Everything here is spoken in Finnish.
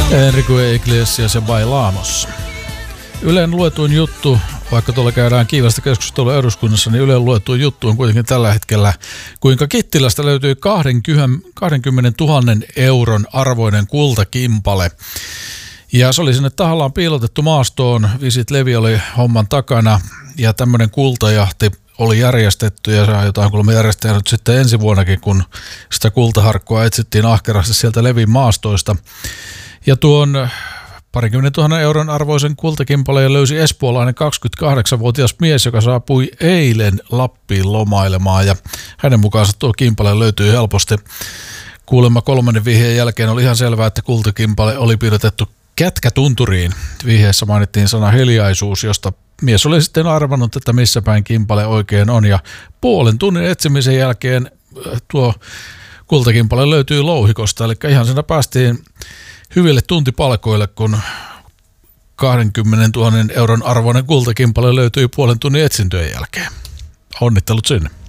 Enrique Iglesias ja Bailamos. Ylen luetuin juttu, vaikka tuolla käydään kiivasta keskustelua eduskunnassa, niin Ylen luetuin juttu on kuitenkin tällä hetkellä, kuinka Kittilästä löytyy 20 000 euron arvoinen kultakimpale. Ja se oli sinne tahallaan piilotettu maastoon. Visit Levi oli homman takana ja tämmöinen kultajahti oli järjestetty ja se on jotain kuulemma järjestänyt sitten ensi vuonnakin, kun sitä kultaharkkoa etsittiin ahkerasti sieltä Levin maastoista. Ja tuon 20 000 euron arvoisen kultakimpaleen löysi espoolainen 28-vuotias mies, joka saapui eilen Lappiin lomailemaan ja hänen mukaansa tuo kimpale löytyy helposti. Kuulemma 3. vihjeen jälkeen oli ihan selvää, että kultakimpale oli piirretty Kätkätunturiin. Vihjeessä mainittiin sana hiljaisuus, josta mies oli sitten arvannut, että missä päin kimpale oikein on ja puolen tunnin etsimisen jälkeen tuo kultakimpale löytyy Louhikosta, eli ihan siinä päästiin hyville tuntipalkoille, kun 20 000 euron arvoinen kultakimpale löytyi puolen tunnin etsintöjen jälkeen. Onnittelut sinne.